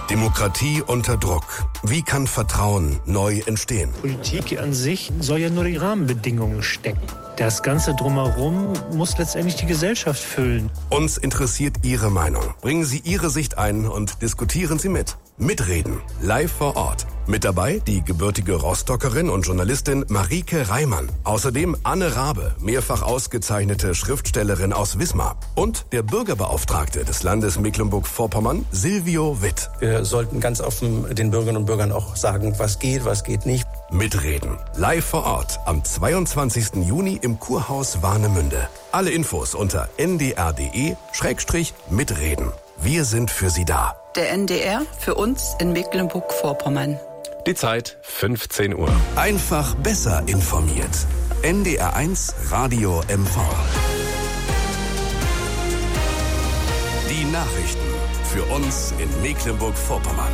Demokratie unter Druck. Wie kann Vertrauen neu entstehen? Politik an sich soll ja nur die Rahmenbedingungen stecken. Das Ganze drumherum muss letztendlich die Gesellschaft füllen. Uns interessiert Ihre Meinung. Bringen Sie Ihre Sicht ein und diskutieren Sie mit. Mitreden. Live vor Ort. Mit dabei die gebürtige Rostockerin und Journalistin Marieke Reimann. Außerdem Anne Rabe, mehrfach ausgezeichnete Schriftstellerin aus Wismar. Und der Bürgerbeauftragte des Landes Mecklenburg-Vorpommern, Silvio Witt. Wir sollten ganz offen den Bürgerinnen und Bürgern auch sagen, was geht nicht. Mitreden. Live vor Ort am 22. Juni im Kurhaus Warnemünde. Alle Infos unter ndr.de/mitreden. Wir sind für Sie da. Der NDR für uns in Mecklenburg-Vorpommern. Die Zeit 15 Uhr. Einfach besser informiert. NDR1 Radio MV. Die Nachrichten für uns in Mecklenburg-Vorpommern.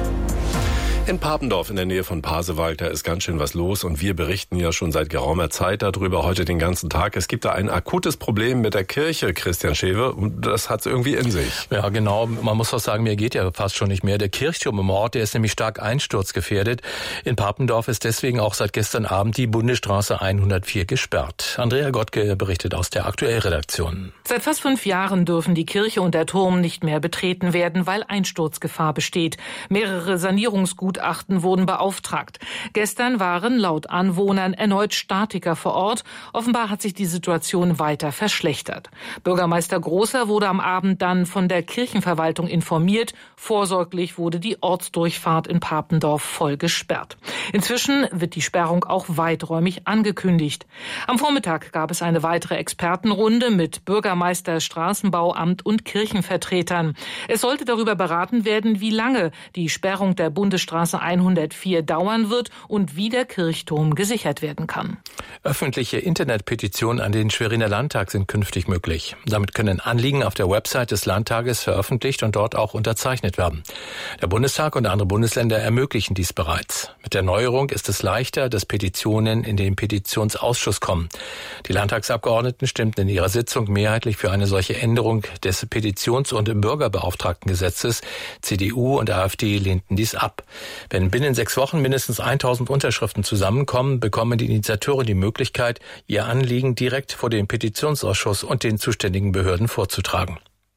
In Papendorf in der Nähe von Pasewalk, da ist ganz schön was los und wir berichten ja schon seit geraumer Zeit darüber, heute den ganzen Tag. Es gibt da ein akutes Problem mit der Kirche, Christian Schewe, und das hat es irgendwie in sich. Ja, genau. Man muss auch sagen, mir geht ja fast schon nicht mehr. Der Kirchturm im Ort, der ist nämlich stark einsturzgefährdet. In Papendorf ist deswegen auch seit gestern Abend die Bundesstraße 104 gesperrt. Andrea Gottke berichtet aus der Aktuellredaktion. Seit fast 5 Jahren dürfen die Kirche und der Turm nicht mehr betreten werden, weil Einsturzgefahr besteht. Mehrere Sanierungsgutachten wurden beauftragt. Gestern waren laut Anwohnern erneut Statiker vor Ort. Offenbar hat sich die Situation weiter verschlechtert. Bürgermeister Großer wurde am Abend dann von der Kirchenverwaltung informiert. Vorsorglich wurde die Ortsdurchfahrt in Papendorf voll gesperrt. Inzwischen wird die Sperrung auch weiträumig angekündigt. Am Vormittag gab es eine weitere Expertenrunde mit Bürgermeister, Straßenbauamt und Kirchenvertretern. Es sollte darüber beraten werden, wie lange die Sperrung der Bundesstraße 104 dauern wird und wie der Kirchturm gesichert werden kann. Öffentliche Internetpetitionen an den Schweriner Landtag sind künftig möglich. Damit können Anliegen auf der Website des Landtages veröffentlicht und dort auch unterzeichnet werden. Der Bundestag und andere Bundesländer ermöglichen dies bereits. Mit der Neuerung ist es leichter, dass Petitionen in den Petitionsausschuss kommen. Die Landtagsabgeordneten stimmten in ihrer Sitzung mehrheitlich für eine solche Änderung des Petitions- und Bürgerbeauftragtengesetzes. CDU und AfD lehnten dies ab. Wenn binnen 6 Wochen mindestens 1000 Unterschriften zusammenkommen, bekommen die Initiatoren die Möglichkeit, ihr Anliegen direkt vor dem Petitionsausschuss und den zuständigen Behörden vorzutragen.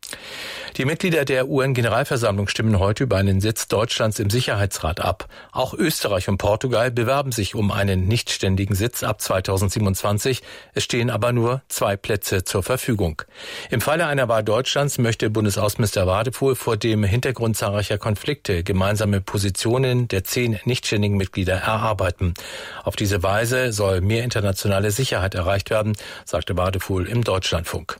Die Mitglieder der UN-Generalversammlung stimmen heute über einen Sitz Deutschlands im Sicherheitsrat ab. Auch Österreich und Portugal bewerben sich um einen nichtständigen Sitz ab 2027. Es stehen aber nur 2 Plätze zur Verfügung. Im Falle einer Wahl Deutschlands möchte Bundesaußenminister Wadefuhl vor dem Hintergrund zahlreicher Konflikte gemeinsame Positionen der 10 nichtständigen Mitglieder erarbeiten. Auf diese Weise soll mehr internationale Sicherheit erreicht werden, sagte Wadefuhl im Deutschlandfunk.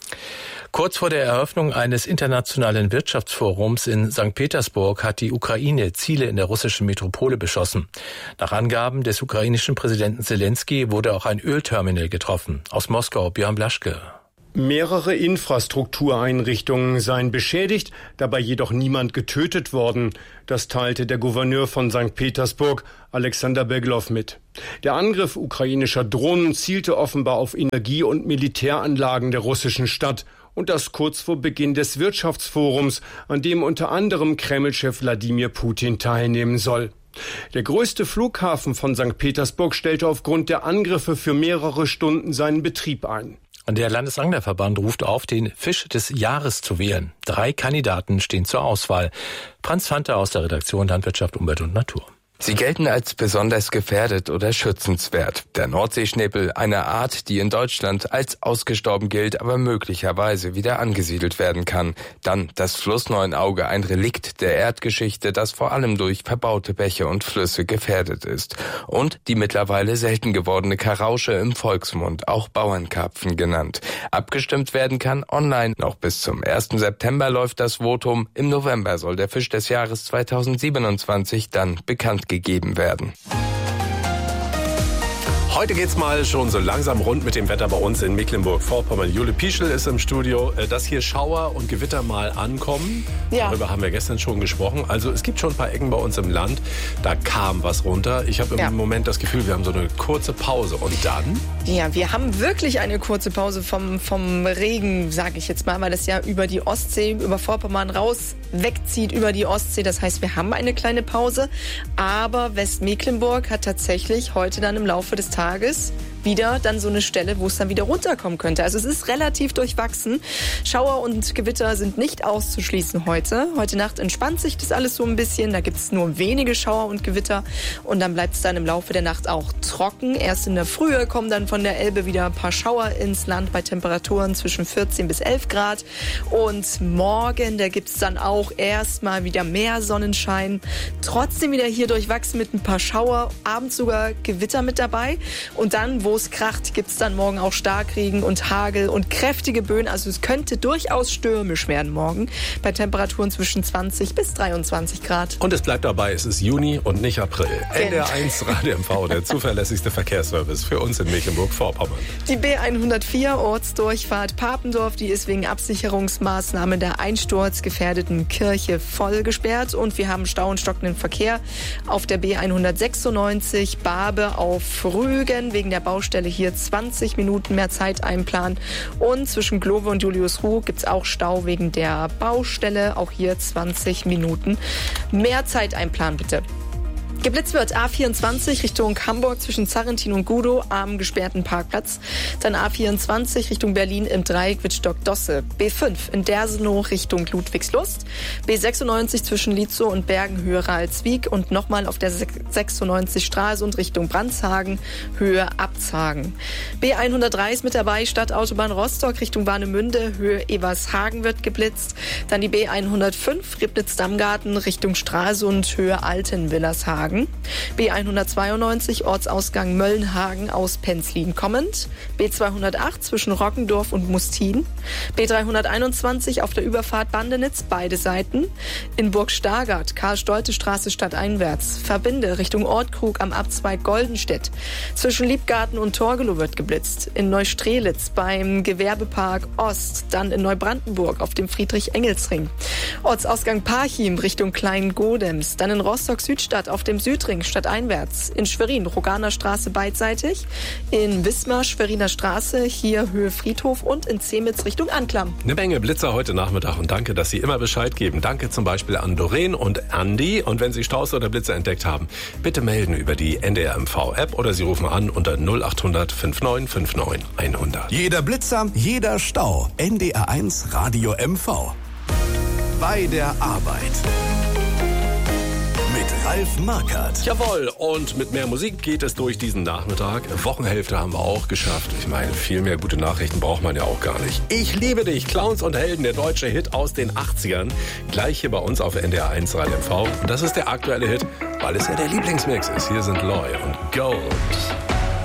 Kurz vor der Eröffnung eines internationalen Wirtschaftsforums in St. Petersburg hat die Ukraine Ziele in der russischen Metropole beschossen. Nach Angaben des ukrainischen Präsidenten Zelensky wurde auch ein Ölterminal getroffen. Aus Moskau, Björn Blaschke. Mehrere Infrastruktureinrichtungen seien beschädigt, dabei jedoch niemand getötet worden. Das teilte der Gouverneur von St. Petersburg, Alexander Beglow, mit. Der Angriff ukrainischer Drohnen zielte offenbar auf Energie- und Militäranlagen der russischen Stadt. Und das kurz vor Beginn des Wirtschaftsforums, an dem unter anderem Kreml-Chef Wladimir Putin teilnehmen soll. Der größte Flughafen von St. Petersburg stellte aufgrund der Angriffe für mehrere Stunden seinen Betrieb ein. Der Landesanglerverband ruft auf, den Fisch des Jahres zu wählen. 3 Kandidaten stehen zur Auswahl. Franz Fanter aus der Redaktion Landwirtschaft, Umwelt und Natur. Sie gelten als besonders gefährdet oder schützenswert. Der Nordseeschnäbel, eine Art, die in Deutschland als ausgestorben gilt, aber möglicherweise wieder angesiedelt werden kann. Dann das Flussneunauge, ein Relikt der Erdgeschichte, das vor allem durch verbaute Bäche und Flüsse gefährdet ist. Und die mittlerweile selten gewordene Karausche, im Volksmund auch Bauernkarpfen genannt. Abgestimmt werden kann online. Noch bis zum 1. September läuft das Votum. Im November soll der Fisch des Jahres 2027 dann bekannt gegeben werden. Heute geht's mal schon so langsam rund mit dem Wetter bei uns in Mecklenburg-Vorpommern. Jule Pieschel ist im Studio. Dass hier Schauer und Gewitter mal ankommen, darüber haben wir gestern schon gesprochen. Also es gibt schon ein paar Ecken bei uns im Land, da kam was runter. Ich habe im Moment das Gefühl, wir haben so eine kurze Pause. Und dann? Ja, wir haben wirklich eine kurze Pause vom Regen, sage ich jetzt mal, weil das ja über die Ostsee, über Vorpommern raus wegzieht über die Ostsee. Das heißt, wir haben eine kleine Pause. Aber Westmecklenburg hat tatsächlich heute dann im Laufe des Tages wieder dann so eine Stelle, wo es dann wieder runterkommen könnte. Also es ist relativ durchwachsen. Schauer und Gewitter sind nicht auszuschließen heute. Heute Nacht entspannt sich das alles so ein bisschen. Da gibt es nur wenige Schauer und Gewitter. Und dann bleibt es dann im Laufe der Nacht auch trocken. Erst in der Frühe kommen dann von der Elbe wieder ein paar Schauer ins Land bei Temperaturen zwischen 14 bis 11 Grad. Und morgen, da gibt es dann auch erstmal wieder mehr Sonnenschein. Trotzdem wieder hier durchwachsen mit ein paar Schauer. Abends sogar Gewitter mit dabei. Und dann, wo es kracht, gibt es dann morgen auch Starkregen und Hagel und kräftige Böen. Also es könnte durchaus stürmisch werden morgen bei Temperaturen zwischen 20 bis 23 Grad. Und es bleibt dabei, es ist Juni und nicht April. NDR1 Radio MV, der zuverlässigste Verkehrsservice für uns in Mecklenburg-Vorpommern. Die B104 Ortsdurchfahrt Papendorf, die ist wegen Absicherungsmaßnahmen der einsturzgefährdeten Kirche voll gesperrt. Und wir haben Stau und stockenden Verkehr auf der B196 Barbe auf Rügen wegen der Baustelle hier 20 Minuten mehr Zeit einplanen. Und zwischen Glove und Juliusruh gibt es auch Stau wegen der Baustelle. Auch hier 20 Minuten mehr Zeit einplanen, bitte. Geblitzt wird A24 Richtung Hamburg zwischen Zarrentin und Gudow am gesperrten Parkplatz. Dann A24 Richtung Berlin im Dreieck Wittstock-Dosse. B5 in Dersenow Richtung Ludwigslust. B96 zwischen Lietzow und Bergen Höhe Ralswiek und nochmal auf der 96 Stralsund Richtung Brandshagen Höhe Abzagen. B103 ist mit dabei, Stadtautobahn Rostock Richtung Warnemünde Höhe Evershagen wird geblitzt. Dann die B105 Ribnitz-Dammgarten Richtung Stralsund Höhe Altenwillershagen. B192 Ortsausgang Möllenhagen aus Penzlin kommend. B208 zwischen Rockendorf und Mustin. B321 auf der Überfahrt Bandenitz beide Seiten. In Burg-Stargard Karl-Stolte-Straße stadteinwärts. Verbinde Richtung Ortkrug am Abzweig Goldenstedt. Zwischen Liebgarten und Torgelow wird geblitzt. In Neustrelitz beim Gewerbepark Ost. Dann in Neubrandenburg auf dem Friedrich-Engels-Ring. Ortsausgang Parchim Richtung Klein-Godems. Dann in Rostock-Südstadt auf dem Südring stadteinwärts. In Schwerin Roganer Straße beidseitig. In Wismar Schweriner Straße hier Höhe Friedhof und in Zemitz Richtung Anklam. Eine Menge Blitzer heute Nachmittag und danke, dass Sie immer Bescheid geben. Danke zum Beispiel an Doreen und Andi. Und wenn Sie Staus oder Blitzer entdeckt haben, bitte melden über die NDR MV App oder Sie rufen an unter 0800 5959 100. Jeder Blitzer, jeder Stau. NDR1 Radio MV. Bei der Arbeit. Ralf Markert. Jawohl, und mit mehr Musik geht es durch diesen Nachmittag. Wochenhälfte haben wir auch geschafft. Ich meine, viel mehr gute Nachrichten braucht man ja auch gar nicht. Ich liebe dich, Clowns und Helden, der deutsche Hit aus den 80ern. Gleich hier bei uns auf NDR1 Radio MV. Und das ist der aktuelle Hit, weil es ja der Lieblingsmix ist. Hier sind Loy und Gold.